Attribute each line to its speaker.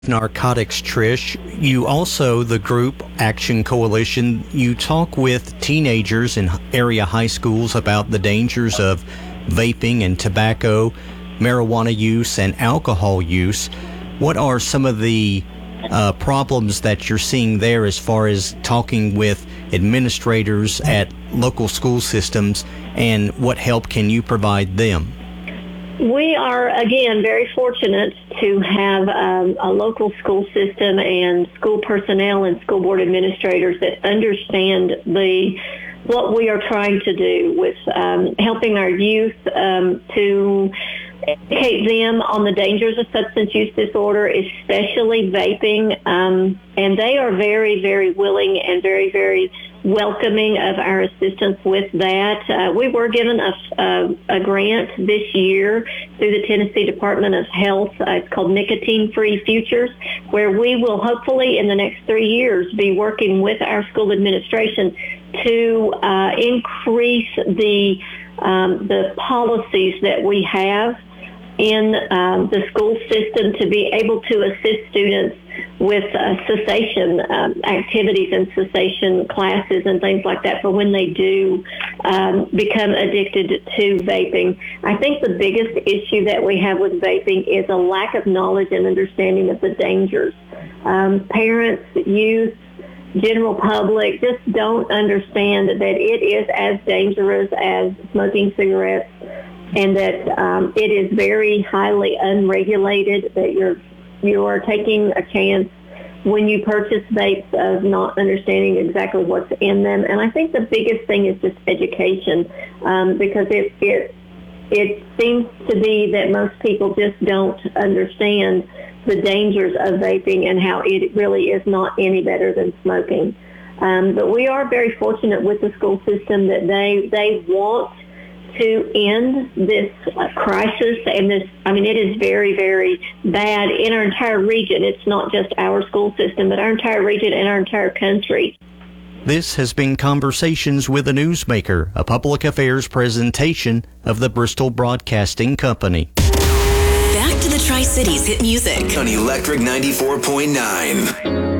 Speaker 1: narcotics, Trish. You also, the group Action Coalition, you talk with teenagers in area high schools about the dangers of vaping and tobacco, marijuana use, and alcohol use. What are some of the problems that you're seeing there as far as talking with administrators at local school systems, and what help can you provide them?
Speaker 2: We are, again, very fortunate to have a local school system and school personnel and school board administrators that understand what we are trying to do with helping our youth to educate them on the dangers of substance use disorder, especially vaping. And they are very, very willing and very, very welcoming of our assistance with that. We were given a grant this year through the Tennessee Department of Health. It's called Nicotine-Free Futures, where we will hopefully in the next 3 years be working with our school administration to increase the policies that we have in the school system to be able to assist students with cessation activities and cessation classes and things like that for when they do become addicted to vaping. I think the biggest issue that we have with vaping is a lack of knowledge and understanding of the dangers. Parents, youth, general public just don't understand that it is as dangerous as smoking cigarettes, and that it is very highly unregulated, that you are taking a chance when you purchase vapes of not understanding exactly what's in them. And I think the biggest thing is just education, because it seems to be that most people just don't understand the dangers of vaping and how it really is not any better than smoking. But we are very fortunate with the school system that they want to end this crisis, and it is very, very bad in our entire region. It's not just our school system, but our entire region and our entire country.
Speaker 1: This has been Conversations with a Newsmaker, a public affairs presentation of the Bristol Broadcasting Company.
Speaker 3: Back to the Tri-Cities hit music
Speaker 4: on Electric 94.9.